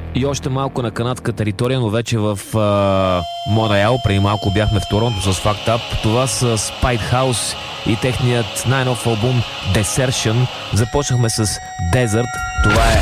И още малко на канадска територия, но вече в Монреал. Преди малко бяхме в Торонто с Fact Up. Това са Spidehouse и техният най-нов албум Desertion. Започнахме с Desert. Това е